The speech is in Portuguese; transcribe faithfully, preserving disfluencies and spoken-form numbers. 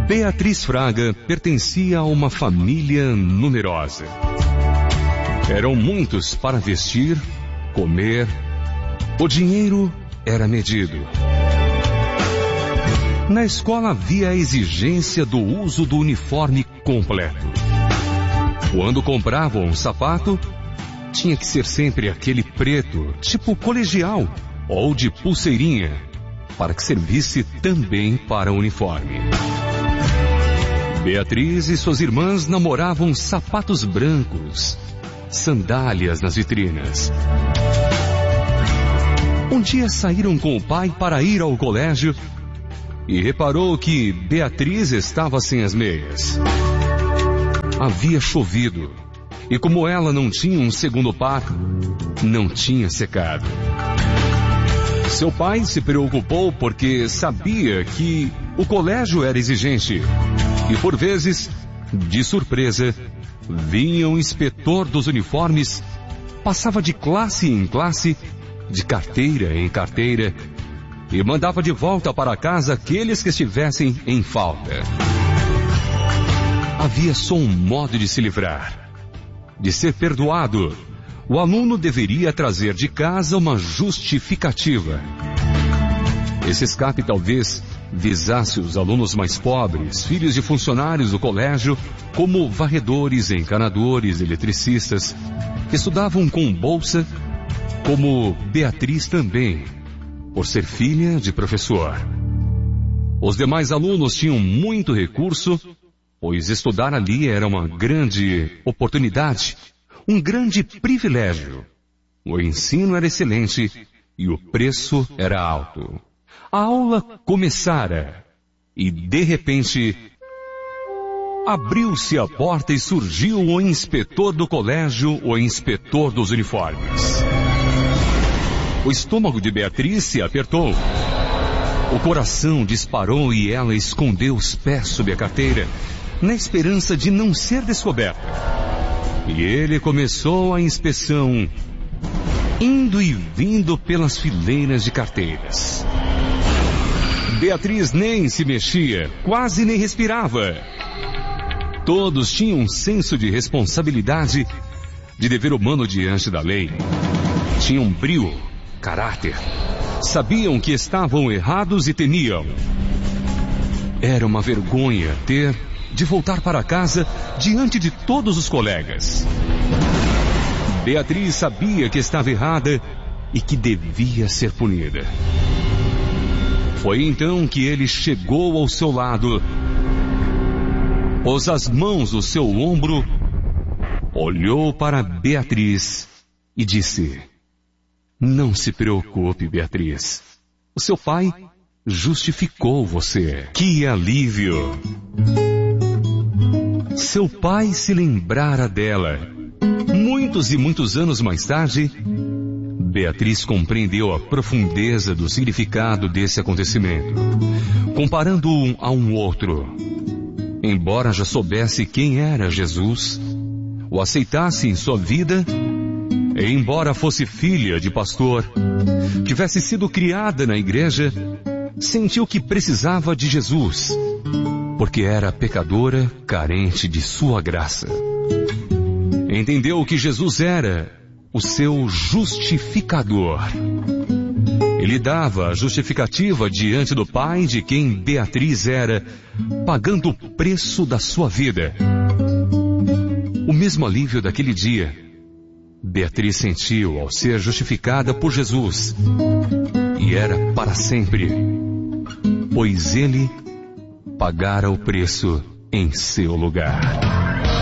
Beatriz Fraga pertencia a uma família numerosa. Eram muitos para vestir, comer. O dinheiro era medido. Na escola havia a exigência do uso do uniforme completo. Quando compravam um sapato, tinha que ser sempre aquele preto, tipo colegial, ou de pulseirinha, para que servisse também para o uniforme. Beatriz e suas irmãs namoravam sapatos brancos, sandálias nas vitrinas. Um dia saíram com o pai para ir ao colégio e reparou que Beatriz estava sem as meias. Havia chovido e, como ela não tinha um segundo par, não tinha secado. Seu pai se preocupou porque sabia que o colégio era exigente e, por vezes, de surpresa, vinha o inspetor dos uniformes, passava de classe em classe, de carteira em carteira, e mandava de volta para casa aqueles que estivessem em falta. Havia só um modo de se livrar, de ser perdoado. O aluno deveria trazer de casa uma justificativa. Esse escape talvez visasse os alunos mais pobres, filhos de funcionários do colégio, como varredores, encanadores, eletricistas, que estudavam com bolsa, como Beatriz também, por ser filha de professor. Os demais alunos tinham muito recurso, pois estudar ali era uma grande oportunidade, um grande privilégio. O ensino era excelente e o preço era alto. A aula começara e, de repente, abriu-se a porta e surgiu o inspetor do colégio, o inspetor dos uniformes. O estômago de Beatriz se apertou. O coração disparou e ela escondeu os pés sob a carteira, na esperança de não ser descoberta. E ele começou a inspeção, indo e vindo pelas fileiras de carteiras. Beatriz nem se mexia, quase nem respirava. Todos tinham um senso de responsabilidade, de dever humano diante da lei. Tinham brio, caráter. Sabiam que estavam errados e temiam. Era uma vergonha ter de voltar para casa diante de todos os colegas. Beatriz sabia que estava errada e que devia ser punida. Foi então que ele chegou ao seu lado, pôs as mãos no seu ombro, olhou para Beatriz e disse: "Não se preocupe, Beatriz. O seu pai justificou você." Que alívio! Seu pai se lembrara dela. Muitos e muitos anos mais tarde, Beatriz compreendeu a profundeza do significado desse acontecimento, comparando-o a um outro. Embora já soubesse quem era Jesus, o aceitasse em sua vida, e embora fosse filha de pastor, tivesse sido criada na igreja, sentiu que precisava de Jesus, porque era pecadora, carente de sua graça. Entendeu que Jesus era o seu justificador. Ele dava a justificativa diante do Pai de quem Beatriz era, pagando o preço da sua vida. O mesmo alívio daquele dia Beatriz sentiu ao ser justificada por Jesus, e era para sempre, pois ele pagara o preço em seu lugar.